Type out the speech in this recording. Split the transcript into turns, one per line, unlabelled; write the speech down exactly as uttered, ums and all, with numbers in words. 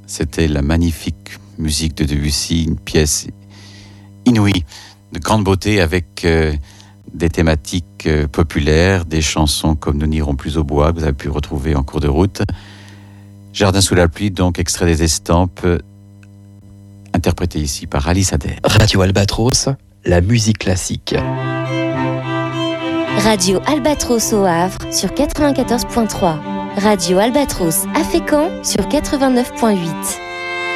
C'était la magnifique musique de Debussy, une pièce inouïe, de grande beauté, avec euh, des thématiques euh, populaires, des chansons comme Nous n'irons plus au bois, que vous avez pu retrouver en cours de route. Jardin sous la pluie, donc extrait des Estampes, euh, interprété ici par Alice Adair.
Radio Albatros, la musique classique.
Radio Albatros au Havre sur quatre-vingt-quatorze point trois. Radio Albatros à Fécamp sur quatre-vingt-neuf point huit.